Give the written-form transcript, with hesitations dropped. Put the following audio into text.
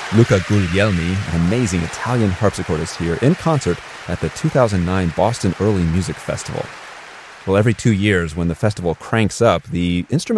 Luca Guglielmi, an amazing Italian harpsichordist here, in concert at the 2009 Boston Early Music Festival. Well, every 2 years, when the festival cranks up, the instrumental